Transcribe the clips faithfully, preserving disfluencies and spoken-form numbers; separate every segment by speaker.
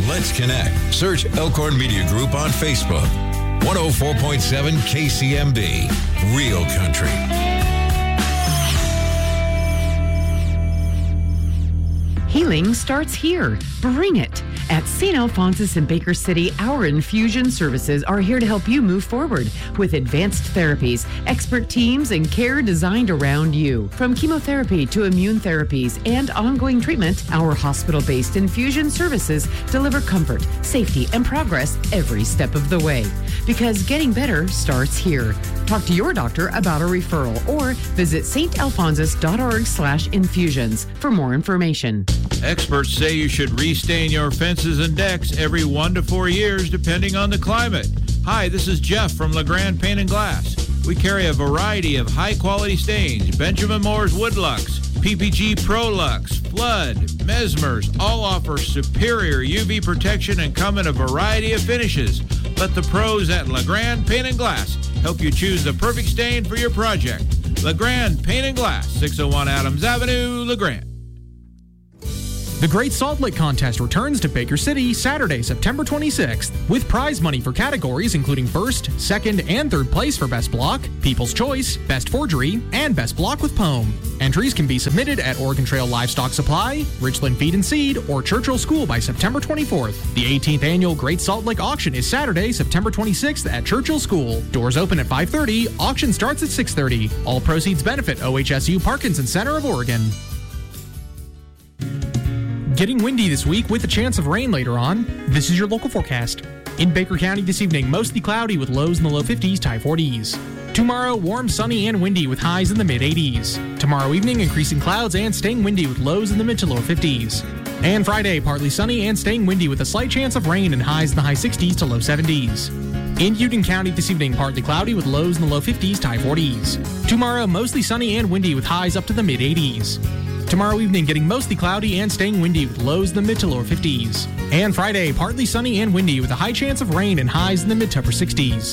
Speaker 1: Let's connect. Search Elkhorn Media Group on Facebook. one oh four point seven K C M B. Real Country.
Speaker 2: Healing starts here. Bring it. At Saint Alphonsus in Baker City, our infusion services are here to help you move forward with advanced therapies, expert teams, and care designed around you. From chemotherapy to immune therapies and ongoing treatment, our hospital-based infusion services deliver comfort, safety, and progress every step of the way. Because getting better starts here. Talk to your doctor about a referral or visit stalphonsus.org slash infusions for more information.
Speaker 3: Experts say you should restain your fences and decks every one to four years depending on the climate. Hi, this is Jeff from LeGrand Paint and Glass. We carry a variety of high-quality stains, Benjamin Moore's Woodlux, P P G ProLux, Flood, Mesmers, all offer superior U V protection and come in a variety of finishes. Let the pros at LeGrand Paint and Glass help you choose the perfect stain for your project. LeGrand Paint and Glass, six oh one Adams Avenue, LeGrand.
Speaker 4: The Great Salt Lick Contest returns to Baker City Saturday, September twenty-sixth, with prize money for categories including first, second, and third place for Best Block, People's Choice, Best Forgery, and Best Block with Poem. Entries can be submitted at Oregon Trail Livestock Supply, Richland Feed and Seed, or Churchill School by September twenty-fourth. The eighteenth Annual Great Salt Lick Auction is Saturday, September twenty-sixth at Churchill School. Doors open at five thirty, auction starts at six thirty. All proceeds benefit O H S U Parkinson Center of Oregon. Getting windy this week with a chance of rain later on. This is your local forecast. In Baker County this evening, mostly cloudy with lows in the low fifties to high forties. Tomorrow, warm, sunny, and windy with highs in the mid eighties. Tomorrow evening, increasing clouds and staying windy with lows in the mid to lower fifties. And Friday, partly sunny and staying windy with a slight chance of rain and highs in the high sixties to low seventies. In Union County this evening, partly cloudy with lows in the low fifties to high forties. Tomorrow, mostly sunny and windy with highs up to the mid eighties. Tomorrow evening, getting mostly cloudy and staying windy with lows in the mid to lower fifties. And Friday, partly sunny and windy with a high chance of rain and highs in the mid to upper sixties.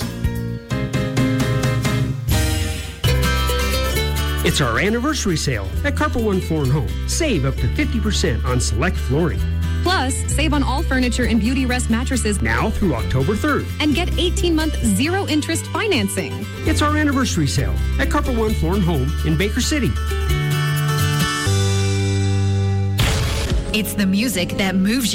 Speaker 5: It's our anniversary sale at Carpet One Floor and Home. Save up to fifty percent on select flooring.
Speaker 6: Plus, save on all furniture and Beauty Rest mattresses
Speaker 5: now through October third.
Speaker 6: And get eighteen-month zero-interest financing.
Speaker 5: It's our anniversary sale at Carpet One Floor and Home in Baker City.
Speaker 7: It's the music that moves you.